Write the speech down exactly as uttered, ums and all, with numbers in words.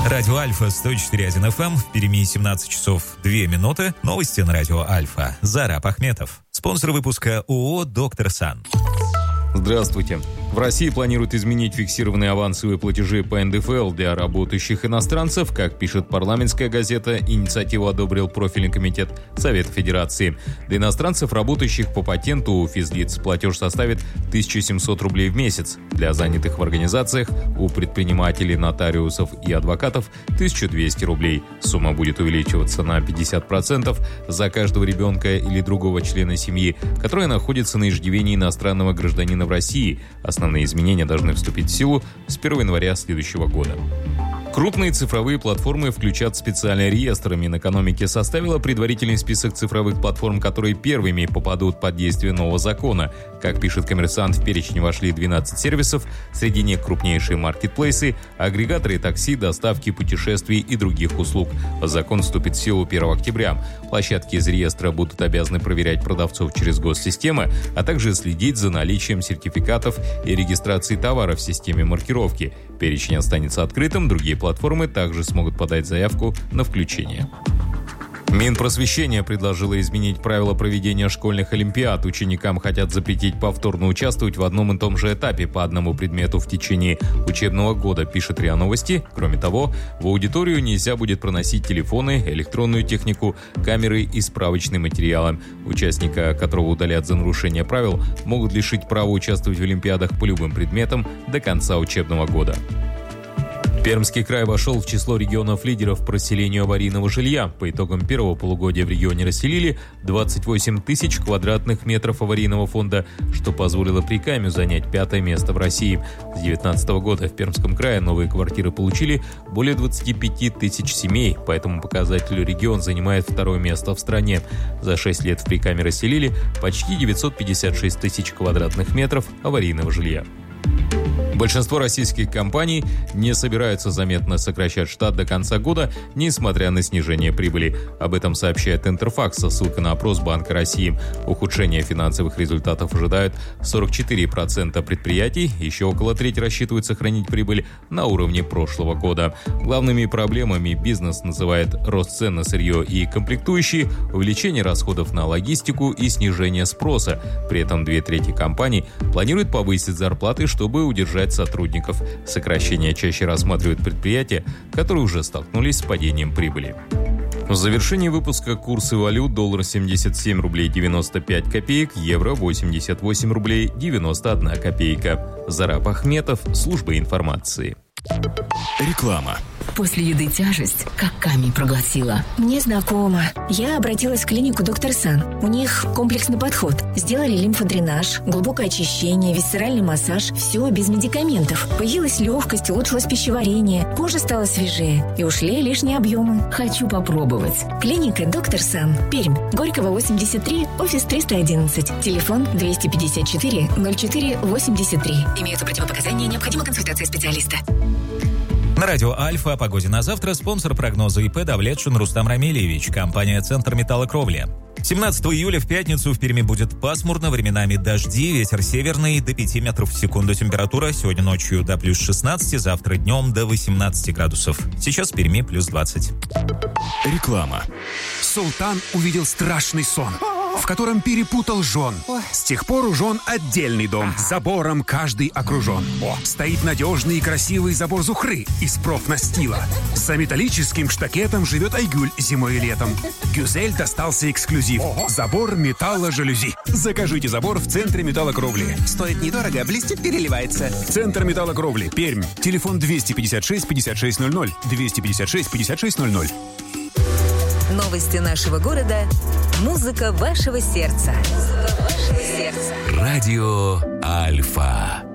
Радио Альфа сто четыре и один эф эм. В Перми семнадцать часов две минуты. Новости на Радио Альфа. Зараб Ахметов. Спонсор выпуска ООО «Доктор Сан». Здравствуйте. В России планируют изменить фиксированные авансовые платежи по эн дэ эф эл для работающих иностранцев. Как пишет парламентская газета, инициативу одобрил профильный комитет Совета Федерации. Для иностранцев, работающих по патенту у физлиц, платеж составит тысяча семьсот рублей в месяц. Для занятых в организациях, у предпринимателей, нотариусов и адвокатов тысяча двести рублей. Сумма будет увеличиваться на пятьдесят процентов за каждого ребенка или другого члена семьи, который находится на иждивении иностранного гражданина в России. Основные изменения должны вступить в силу с первого января следующего года. Крупные цифровые платформы включат специальный реестр. Минэкономики составила предварительный список цифровых платформ, которые первыми попадут под действие нового закона. Как пишет «Коммерсант», в перечень вошли двенадцать сервисов, среди них крупнейшие маркетплейсы, агрегаторы такси, доставки, путешествий и других услуг. Закон вступит в силу первого октября. Площадки из реестра будут обязаны проверять продавцов через госсистемы, а также следить за наличием сертификатов и регистрацией товара в системе маркировки. Перечень останется открытым, другие платформы также смогут подать заявку на включение. Минпросвещение предложило изменить правила проведения школьных олимпиад. Ученикам хотят запретить повторно участвовать в одном и том же этапе по одному предмету в течение учебного года, пишет РИА Новости. Кроме того, в аудиторию нельзя будет проносить телефоны, электронную технику, камеры и справочные материалы. Участника, которого удалят за нарушение правил, могут лишить права участвовать в олимпиадах по любым предметам до конца учебного года. Пермский край вошел в число регионов-лидеров по расселению аварийного жилья. По итогам первого полугодия в регионе расселили двадцать восемь тысяч квадратных метров аварийного фонда, что позволило Прикамью занять пятое место в России. С две тысячи девятнадцатого года в Пермском крае новые квартиры получили более двадцать пять тысяч семей. По этому показателю регион занимает второе место в стране. За шесть лет в Прикамье расселили почти девятьсот пятьдесят шесть тысяч квадратных метров аварийного жилья. Большинство российских компаний не собираются заметно сокращать штат до конца года, несмотря на снижение прибыли. Об этом сообщает Интерфакс со ссылкой на опрос Банка России. Ухудшение финансовых результатов ожидают сорок четыре процента предприятий, еще около трети рассчитывают сохранить прибыль на уровне прошлого года. Главными проблемами бизнес называет рост цен на сырье и комплектующие, увеличение расходов на логистику и снижение спроса. При этом две трети компаний планируют повысить зарплаты, чтобы удержать сотрудников. Сокращение чаще рассматривают предприятия, которые уже столкнулись с падением прибыли. В завершении выпуска курсы валют: доллар семьдесят семь рублей девяносто пять копеек, евро восемьдесят восемь рублей девяносто одна копейка. Зараб Ахметов, служба информации. Реклама. После еды тяжесть, как камень проглотила. Мне знакомо. Я обратилась в клинику «Доктор Сан». У них комплексный подход. Сделали лимфодренаж, глубокое очищение, висцеральный массаж. Все без медикаментов. Появилась легкость, улучшилось пищеварение. Кожа стала свежее. И ушли лишние объемы. Хочу попробовать. Клиника «Доктор Сан». Пермь. Горького, восемьдесят три, офис триста одиннадцать. Телефон двести пятьдесят четыре ноль четыре восемьдесят три. Имеются противопоказания, необходима консультация специалиста. На Радио Альфа о погоде на завтра спонсор прогноза ИП Давлетшин Рустам Рамильевич, компания «Центр металлокровли». семнадцатого июля в пятницу в Перми будет пасмурно, временами дожди, ветер северный до пяти метров в секунду. Температура сегодня ночью до плюс шестнадцати, завтра днем до восемнадцати градусов. Сейчас в Перми плюс двадцать. Реклама. Султан увидел страшный сон, в котором перепутал жен. С тех пор у жен отдельный дом. Забором каждый окружен. Стоит надежный и красивый забор Зухры из профнастила. За металлическим штакетом живет Айгуль зимой и летом. Гюзель достался эксклюзив. Забор металло-жалюзи. Закажите забор в центре металлокровли. Стоит недорого, блестит, переливается. Центр металлокровли. Пермь. Телефон двести пятьдесят шесть пятьдесят шесть ноль ноль. двести пятьдесят шесть пятьдесят шесть ноль ноль. Новости нашего города. Музыка вашего сердца. Музыка вашего сердца. Радио Альфа.